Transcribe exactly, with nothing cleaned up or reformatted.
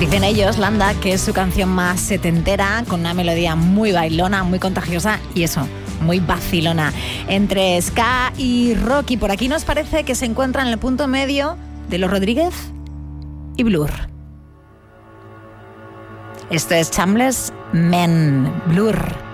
Dicen ellos, Landa, que es su canción más setentera, con una melodía muy bailona, muy contagiosa y eso, muy vacilona. Entre ska y rock, y por aquí nos parece que se encuentra en el punto medio de Los Rodríguez y Blur. Esto es Shameless Men, Blur.